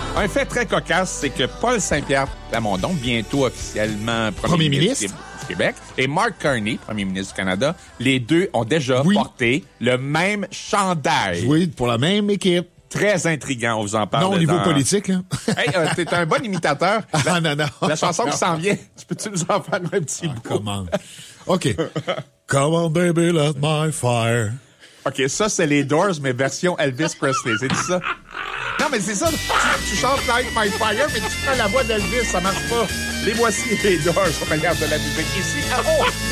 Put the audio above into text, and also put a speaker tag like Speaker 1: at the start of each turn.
Speaker 1: Un fait très cocasse, c'est que Paul Saint-Pierre Plamondon, bientôt officiellement premier ministre du Québec, et Mark Carney, premier ministre du Canada, les deux ont déjà porté le même chandail.
Speaker 2: Oui, pour la même équipe.
Speaker 1: Très intriguant, on vous en parle.
Speaker 2: Non, au niveau politique, là.
Speaker 1: Hey, t'es un bon imitateur.
Speaker 2: Non.
Speaker 1: La chanson qui s'en vient, peux-tu nous en faire un petit bout?
Speaker 2: Comment? OK. Come on, baby, light my fire.
Speaker 1: OK, ça, c'est les Doors, mais version Elvis Presley. C'est ça? Non, mais c'est ça. Tu chantes Light My Fire, mais tu prends la voix d'Elvis. Ça marche pas. Les voici, les Doors, au manière de la musique. Ici,